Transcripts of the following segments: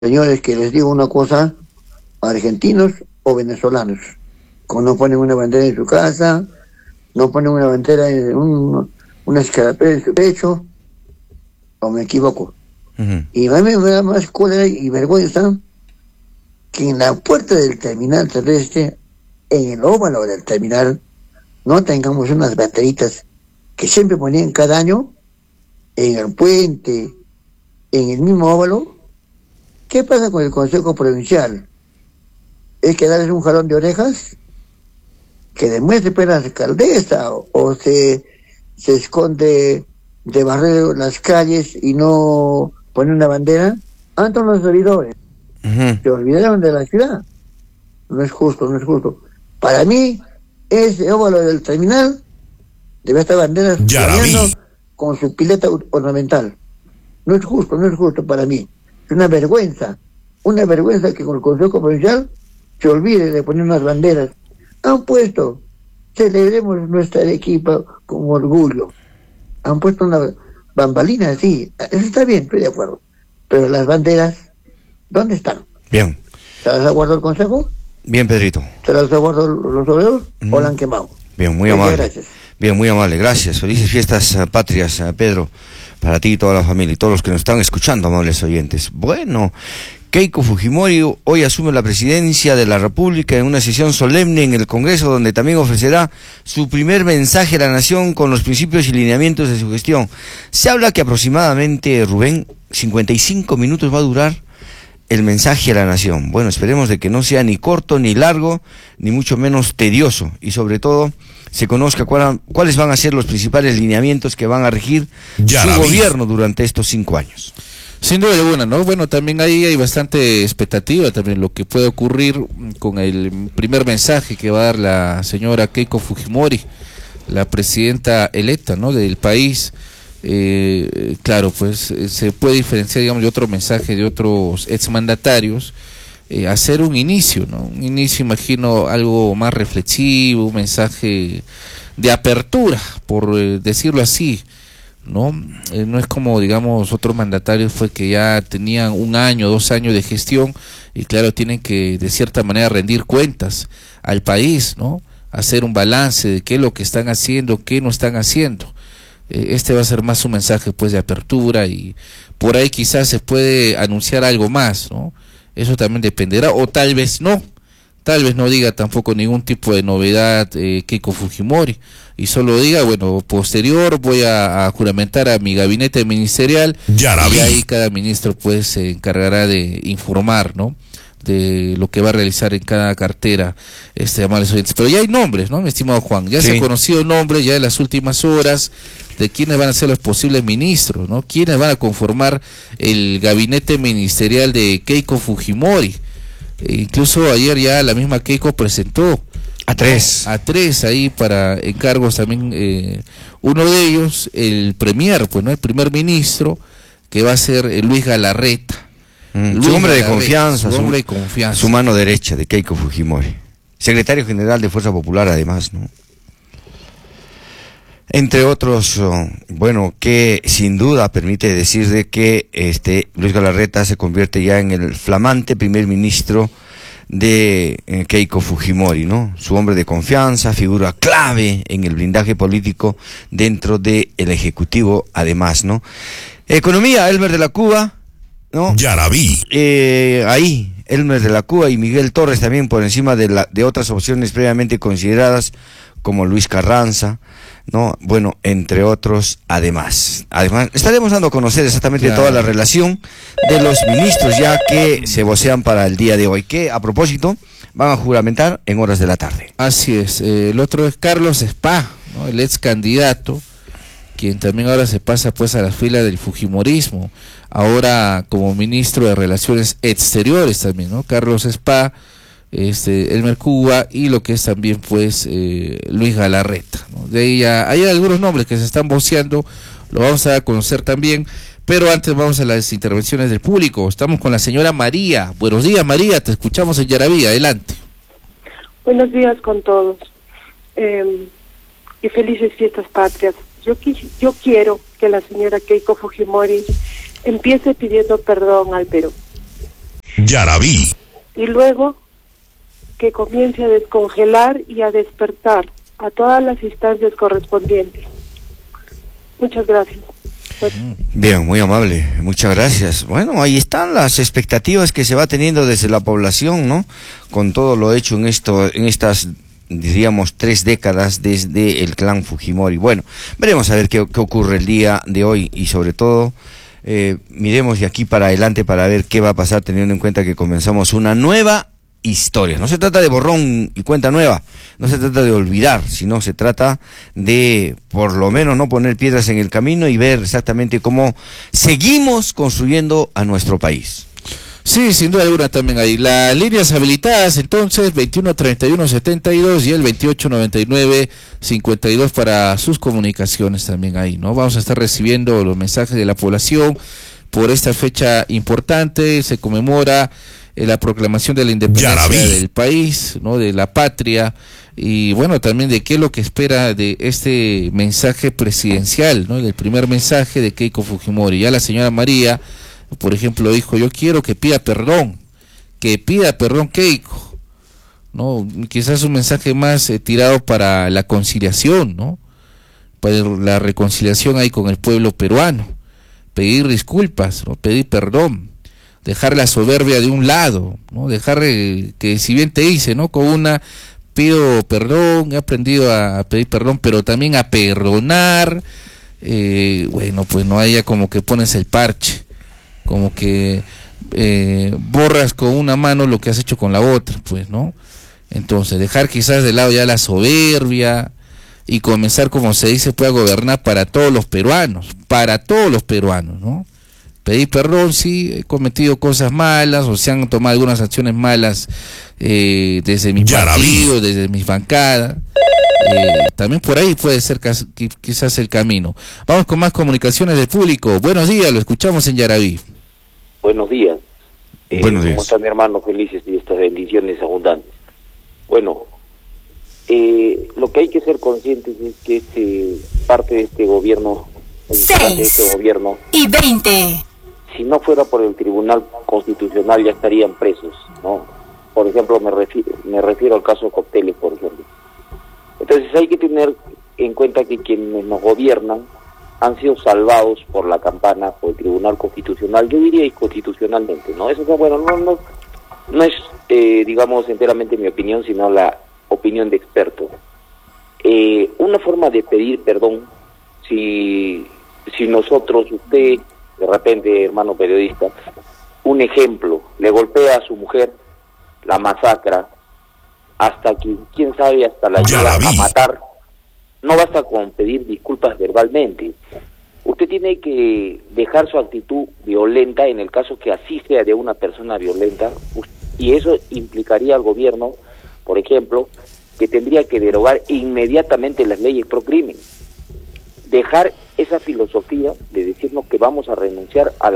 Señores, que les digo una cosa, argentinos o venezolanos, cuando no ponen una bandera en su casa, no ponen una bandera en una escarapela en su pecho, o me equivoco. Y a mí me da más cólera y vergüenza que en la puerta del terminal terrestre, en el óvalo del terminal, no tengamos unas banderitas que siempre ponían cada año en el puente, en el mismo óvalo. ¿Qué pasa con el Consejo Provincial? ¿Es que darles un jalón de orejas? Que demuestre pues la alcaldesa, o se esconde de barrer las calles y no pone una bandera. Antes los servidores se olvidaron de la ciudad. No es justo, no es justo. Para mí, ese óvalo del terminal debe estar banderas con su pileta ornamental. No es justo, no es justo para mí. Es una vergüenza que con el Consejo Provincial se olvide de poner unas banderas. Han puesto, celebremos nuestra Arequipa con orgullo. Han puesto una bambalina, sí, eso está bien, estoy de acuerdo. Pero las banderas, ¿dónde están? Bien. ¿Se las ha guardado el Consejo? Bien, Pedrito. ¿Se las ha guardado los obreros o la han quemado? Bien, muy amable. Gracias. Bien, muy amable, gracias. Felices fiestas patrias, Pedro, para ti y toda la familia y todos los que nos están escuchando, amables oyentes. Bueno, Keiko Fujimori hoy asume la presidencia de la República en una sesión solemne en el Congreso, donde también ofrecerá su primer mensaje a la nación con los principios y lineamientos de su gestión. Se habla que aproximadamente, Rubén, 55 minutos va a durar el mensaje a la nación. Bueno, esperemos de que no sea ni corto, ni largo, ni mucho menos tedioso, y sobre todo se conozca cuáles van a ser los principales lineamientos que van a regir su gobierno durante estos 5 años. Sin duda alguna, ¿no? Bueno, también ahí hay bastante expectativa también lo que puede ocurrir con el primer mensaje que va a dar la señora Keiko Fujimori, la presidenta electa, ¿no?, del país. Claro, pues se puede diferenciar, digamos, de otro mensaje de otros exmandatarios, hacer un inicio, ¿no? Un inicio, imagino, algo más reflexivo, un mensaje de apertura, por decirlo así, ¿no? No es como, digamos, otros mandatarios fue que ya tenían 1 año, 2 años de gestión y claro, tienen que de cierta manera rendir cuentas al país, ¿no? Hacer un balance de qué es lo que están haciendo, qué no están haciendo. Este va a ser más un mensaje pues de apertura y por ahí quizás se puede anunciar algo más, ¿no? Eso también dependerá, o tal vez no diga tampoco ningún tipo de novedad Keiko Fujimori, y solo diga, bueno, posterior voy a juramentar a mi gabinete ministerial, y ahí cada ministro pues se encargará de informar, ¿no?, de lo que va a realizar en cada cartera, amables oyentes. Pero ya hay nombres, ¿no, mi estimado Juan? Ya se ha conocido nombres ya en las últimas horas de quiénes van a ser los posibles ministros, ¿no? Quiénes van a conformar el gabinete ministerial de Keiko Fujimori. Incluso ayer ya la misma Keiko presentó a tres ahí para encargos también, uno de ellos, el premier, pues, ¿no?, el primer ministro, que va a ser Luis Galarreta. Su hombre de confianza, su mano derecha de Keiko Fujimori, secretario general de Fuerza Popular además, ¿no? Entre otros, bueno, que sin duda permite decir de que Luis Galarreta se convierte ya en el flamante primer ministro de Keiko Fujimori, ¿no? Su hombre de confianza, figura clave en el blindaje político dentro del Ejecutivo además, ¿no? Economía, Elmer de la Cuba, ¿no? Ya la vi. Ahí, Elmer de la Cuba y Miguel Torres también por encima de otras opciones previamente consideradas, como Luis Carranza, ¿no? Bueno, entre otros, además estaremos dando a conocer exactamente toda la relación de los ministros ya que se vocean para el día de hoy, que a propósito van a juramentar en horas de la tarde. Así es. El otro es Carlos Spa, ¿no?, el ex candidato, quien también ahora se pasa pues a la fila del fujimorismo, ahora como ministro de Relaciones Exteriores también, ¿no? Carlos Spa, Elmer Cuba y lo que es también pues Luis Galarreta, ¿no? De ahí ya hay algunos nombres que se están voceando, lo vamos a conocer también, pero antes vamos a las intervenciones del público. Estamos con la señora María. Buenos días, María, te escuchamos en Yaraví, adelante. Buenos días con todos, y felices fiestas patrias. Yo quiero que la señora Keiko Fujimori empiece pidiendo perdón al Perú. Yaraví. Y luego que comience a descongelar y a despertar a todas las instancias correspondientes. Muchas gracias. Bien, muy amable, muchas gracias. Bueno, ahí están las expectativas que se va teniendo desde la población, ¿no? Con todo lo hecho en estas, diríamos, 3 décadas desde el clan Fujimori. Bueno, veremos a ver qué ocurre el día de hoy y sobre todo miremos de aquí para adelante para ver qué va a pasar, teniendo en cuenta que comenzamos una nueva historia. No se trata de borrón y cuenta nueva, no se trata de olvidar, sino se trata de por lo menos no poner piedras en el camino y ver exactamente cómo seguimos construyendo a nuestro país. Sí, sin duda alguna también hay las líneas habilitadas, entonces 213172 y el 289952 para sus comunicaciones también ahí, ¿no? Vamos a estar recibiendo los mensajes de la población por esta fecha importante. Se conmemora la proclamación de la independencia del país, ¿no? De la patria, y bueno, también de qué es lo que espera de este mensaje presidencial, ¿no? Del primer mensaje de Keiko Fujimori. Ya la señora María, por ejemplo, dijo: yo quiero que pida perdón Keiko, ¿no? Quizás un mensaje más tirado para la conciliación, ¿no? Para la reconciliación ahí con el pueblo peruano, pedir disculpas, ¿no? Pedir perdón, dejar la soberbia de un lado, ¿no? Dejar que si bien te hice, ¿no? Con una pido perdón, he aprendido a pedir perdón, pero también a perdonar, bueno, pues no haya como que pones el parche, como que borras con una mano lo que has hecho con la otra, pues, ¿no? Entonces, dejar quizás de lado ya la soberbia y comenzar, como se dice, pues, a gobernar para todos los peruanos, ¿no? Pedir perdón, sí, he cometido cosas malas o se han tomado algunas acciones malas desde mi partido, desde mis bancadas. También por ahí puede ser quizás el camino. Vamos con más comunicaciones del público. Buenos días, lo escuchamos en Yaraví. Buenos días. Buenos días. ¿Cómo están, mi hermano? Felices y estas bendiciones abundantes. Bueno, lo que hay que ser conscientes es que parte de este gobierno, 6:20. Si no fuera por el Tribunal Constitucional ya estarían presos, ¿no? Por ejemplo, me refiero al caso Cocteles, por ejemplo. Entonces hay que tener en cuenta que quienes nos gobiernan han sido salvados por la campana, por el Tribunal Constitucional, yo diría inconstitucionalmente, ¿no? Eso, bueno, no es, digamos, enteramente mi opinión, sino la opinión de expertos. Una forma de pedir perdón, si nosotros, usted, de repente, hermano periodista, un ejemplo, le golpea a su mujer, la masacra, hasta que, quién sabe, hasta la llega a matar, no basta con pedir disculpas verbalmente. Usted tiene que dejar su actitud violenta en el caso que así sea de una persona violenta, y eso implicaría al gobierno, por ejemplo, que tendría que derogar inmediatamente las leyes pro crimen. Dejar esa filosofía de decirnos que vamos a renunciar a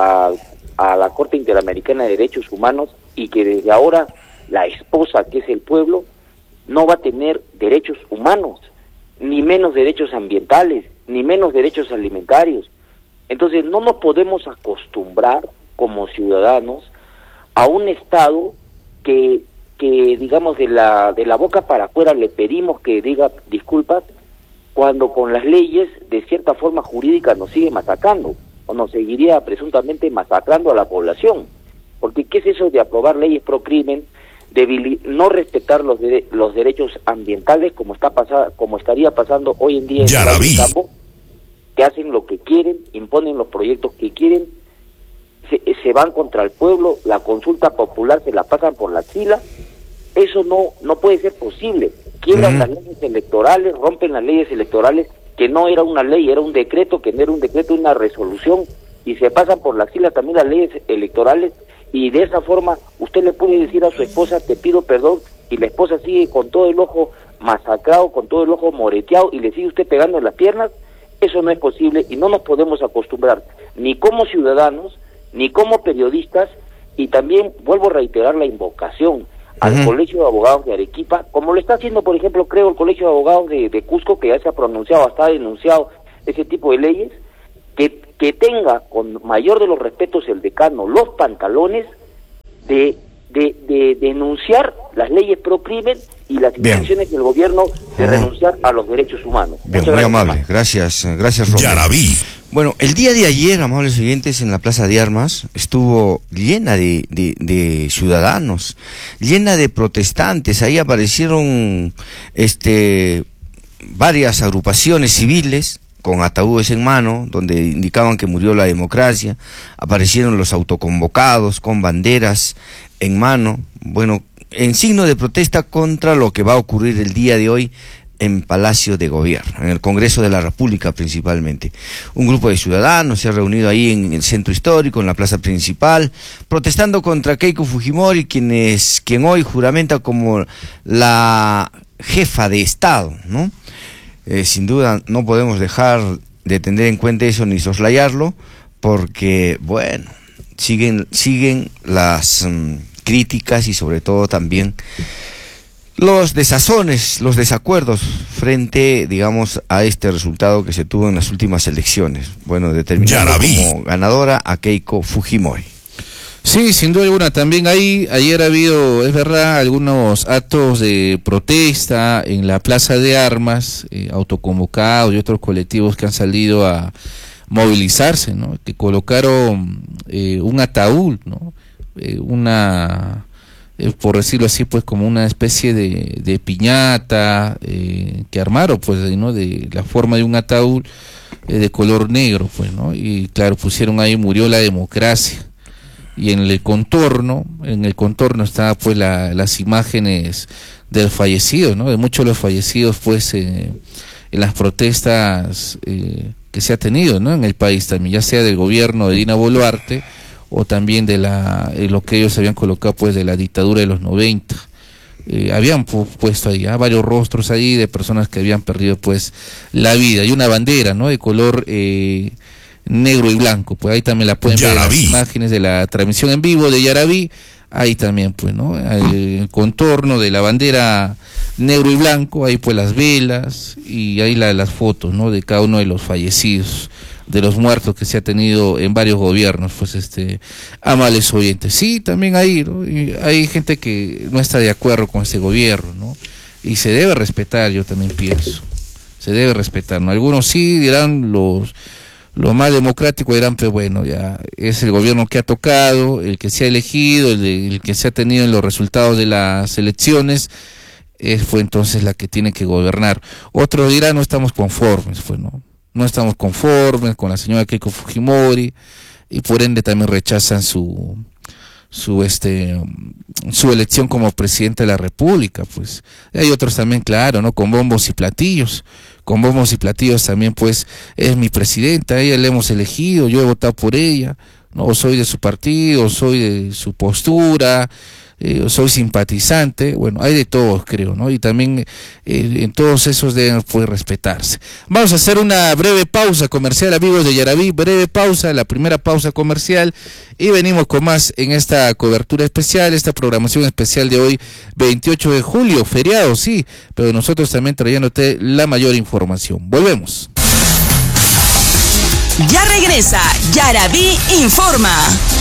la Corte Interamericana de Derechos Humanos y que desde ahora la esposa, que es el pueblo, no va a tener derechos humanos, ni menos derechos ambientales, ni menos derechos alimentarios. Entonces no nos podemos acostumbrar como ciudadanos a un Estado que digamos de la boca para afuera le pedimos que diga disculpas, cuando con las leyes de cierta forma jurídica nos sigue masacrando, o nos seguiría presuntamente masacrando a la población. Porque ¿qué es eso de aprobar leyes pro crimen, de no respetar los derechos ambientales como estaría pasando hoy en día en el campo, que hacen lo que quieren, imponen los proyectos que quieren, se van contra el pueblo, la consulta popular se la pasan por la axila? Eso no puede ser posible. Quiebran las leyes electorales, rompen las leyes electorales, que no era una ley, era un decreto, que no era un decreto, una resolución, y se pasan por la axila también las leyes electorales, y de esa forma usted le puede decir a su esposa, te pido perdón, y la esposa sigue con todo el ojo masacrado, con todo el ojo moreteado, y le sigue usted pegando en las piernas. Eso no es posible, y no nos podemos acostumbrar, ni como ciudadanos, ni como periodistas, y también vuelvo a reiterar la invocación al Colegio de Abogados de Arequipa, como lo está haciendo, por ejemplo, creo, el Colegio de Abogados de Cusco, que ya se ha pronunciado, hasta ha denunciado ese tipo de leyes, que tenga con mayor de los respetos el decano los pantalones de denunciar las leyes pro crimen y las intenciones del gobierno de renunciar a los derechos humanos. Bien, muy amable. Gracias, Roberto. Yaraví. Bueno, el día de ayer, amables oyentes, en la Plaza de Armas estuvo llena de ciudadanos, llena de protestantes. Ahí aparecieron varias agrupaciones civiles con ataúdes en mano, donde indicaban que murió la democracia. Aparecieron los autoconvocados con banderas en mano, bueno, en signo de protesta contra lo que va a ocurrir el día de hoy en Palacio de Gobierno, en el Congreso de la República principalmente. Un grupo de ciudadanos se ha reunido ahí en el centro histórico, en la plaza principal, protestando contra Keiko Fujimori, quien hoy juramenta como la jefa de Estado, ¿no? Sin duda no podemos dejar de tener en cuenta eso ni soslayarlo, porque, bueno, siguen las críticas y sobre todo también los desazones, los desacuerdos frente, digamos, a este resultado que se tuvo en las últimas elecciones. Bueno, determinando como ganadora a Keiko Fujimori. Sí, sin duda alguna. También ayer ha habido, es verdad, algunos actos de protesta en la Plaza de Armas, autoconvocados y otros colectivos que han salido a movilizarse, ¿no? Que colocaron un ataúd, ¿no? Por decirlo así, pues como una especie de piñata que armaron, pues, ¿no? De la forma de un ataúd de color negro, pues, ¿no? Y claro, pusieron ahí "murió la democracia", y en el contorno está pues las imágenes del fallecido, ¿no? De muchos de los fallecidos, pues, en las protestas que se ha tenido, ¿no? En el país también, ya sea del gobierno de Dina Boluarte o también de lo que ellos habían colocado, pues, de la dictadura de los 90. Habían puesto ahí varios rostros ahí de personas que habían perdido, pues, la vida, y una bandera, ¿no? De color negro y blanco, pues ahí también la pueden ver en las imágenes de la transmisión en vivo de Yaraví. Ahí también, pues, ¿no? El contorno de la bandera negro y blanco, ahí pues las velas y ahí las fotos, ¿no? De cada uno de los fallecidos, de los muertos que se ha tenido en varios gobiernos, pues, amables oyentes. Sí, también ahí, ¿no? Y hay gente que no está de acuerdo con este gobierno, ¿no? Y se debe respetar, yo también pienso. Se debe respetar, ¿no? Algunos sí dirán, los más democráticos dirán, pues bueno, ya es el gobierno que ha tocado, el que se ha elegido, el que se ha tenido en los resultados de las elecciones, fue entonces la que tiene que gobernar. Otros dirán, no estamos conformes, pues no estamos conformes con la señora Keiko Fujimori, y por ende también rechazan su elección como presidente de la República, pues. Hay otros también, claro, ¿no? Con bombos y platillos también, pues, es mi presidenta, ella la hemos elegido, yo he votado por ella, no soy de su partido, soy de su postura, soy simpatizante. Bueno, hay de todos, creo, ¿no? Y también en todos esos deben, pues, respetarse. Vamos a hacer una breve pausa comercial, amigos de Yaraví, breve pausa, la primera pausa comercial, y venimos con más en esta cobertura especial, esta programación especial de hoy, 28 de julio, feriado, sí, pero nosotros también trayéndote la mayor información. Volvemos. Ya regresa Yaraví Informa.